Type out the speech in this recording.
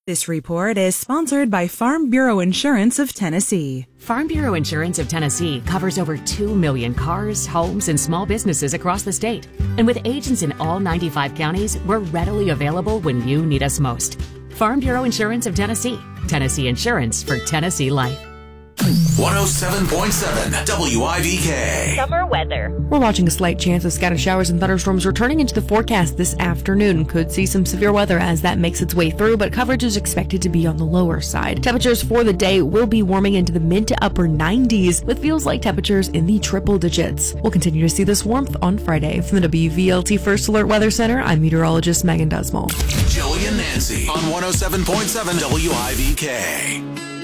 This report is sponsored by Farm Bureau Insurance of Tennessee. Farm Bureau Insurance of Tennessee covers over 2 million cars, homes, and small businesses across the state. And with agents in all 95 counties, we're readily available when you need us most. Farm Bureau Insurance of Tennessee. Tennessee Insurance for Tennessee Life. 107.7 WIVK. Summer weather. We're watching a slight chance of scattered showers and thunderstorms returning into the forecast this afternoon. Could see some severe weather as that makes its way through, but coverage is expected to be on the lower side. Temperatures for the day will be warming into the mid to upper 90s, with feels like temperatures in the triple digits. We'll continue to see this warmth on Friday. From the WVLT First Alert Weather Center, I'm meteorologist Megan Dusmal. Joey and Nancy on 107.7 WIVK.